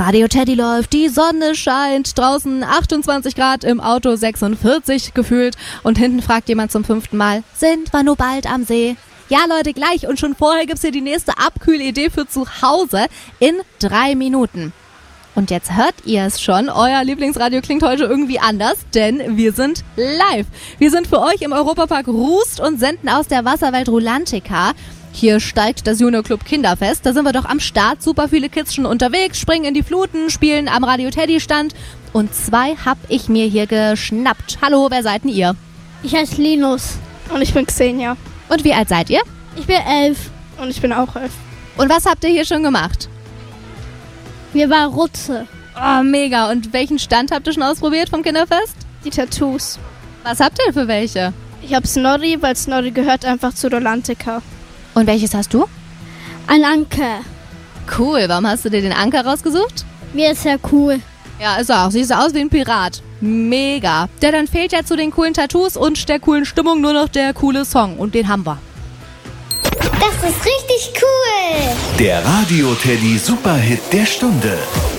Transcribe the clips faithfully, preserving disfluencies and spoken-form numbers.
Radio Teddy läuft, die Sonne scheint, draußen achtundzwanzig Grad, im Auto sechsundvierzig gefühlt und hinten fragt jemand zum fünften Mal, sind wir nur bald am See? Ja Leute, gleich und schon vorher gibt's hier die nächste Abkühlidee für zu Hause in drei Minuten. Und jetzt hört ihr es schon, euer Lieblingsradio klingt heute irgendwie anders, denn wir sind live. Wir sind für euch im Europapark Rust und senden aus der Wasserwelt Rulantica. Hier steigt das Junior Club Kinderfest, da sind wir doch am Start, super viele Kids schon unterwegs, springen in die Fluten, spielen am Radio Teddy Stand und zwei hab ich mir hier geschnappt. Hallo, wer seid denn ihr? Ich heiße Linus. Und ich bin Xenia. Und wie alt seid ihr? Ich bin elf. Und ich bin auch elf. Und was habt ihr hier schon gemacht? Wir waren Rutze. Oh, mega. Und welchen Stand habt ihr schon ausprobiert vom Kinderfest? Die Tattoos. Was habt ihr für welche? Ich hab Snorri, weil Snorri gehört einfach zu Rulantica. Und welches hast du? Ein Anker. Cool. Warum hast du dir den Anker rausgesucht? Mir ist sehr cool. Ja, ist er auch. Siehst aus wie ein Pirat. Mega. Ja, dann fehlt ja zu den coolen Tattoos und der coolen Stimmung nur noch der coole Song. Und den haben wir. Das ist richtig cool. Der Radio Teddy Superhit der Stunde.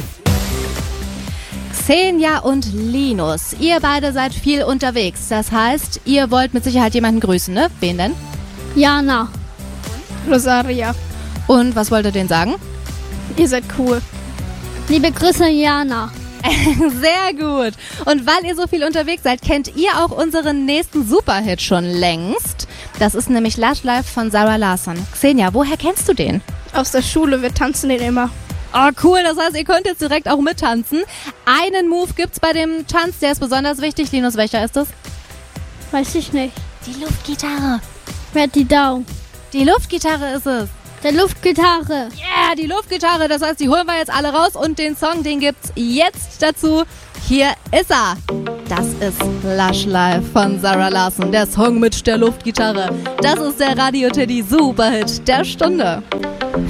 Xenia und Linus, ihr beide seid viel unterwegs. Das heißt, ihr wollt mit Sicherheit jemanden grüßen, ne? Wen denn? Jana. Rosaria. Und was wollt ihr denen sagen? Ihr seid cool. Liebe Grüße, Jana. Sehr gut. Und weil ihr so viel unterwegs seid, kennt ihr auch unseren nächsten Superhit schon längst. Das ist nämlich Lush Life von Zara Larsson. Xenia, woher kennst du den? Aus der Schule, wir tanzen den immer. Oh, cool. Das heißt, ihr könnt jetzt direkt auch mittanzen. Einen Move gibt's bei dem Tanz, der ist besonders wichtig. Linus, welcher ist das? Weiß ich nicht. Die Luftgitarre. Wer hat die Daumen? Die Luftgitarre ist es. Der Luftgitarre. Yeah, die Luftgitarre. Das heißt, die holen wir jetzt alle raus und den Song, den gibt's jetzt dazu. Hier ist er. Das ist Lush Life von Zara Larsson. Der Song mit der Luftgitarre. Das ist der Radio Teddy Superhit der Stunde.